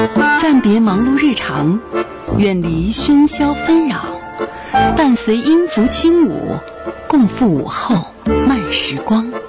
暂别忙碌日常，远离喧嚣纷扰，伴随音符轻舞，共赴午后慢时光。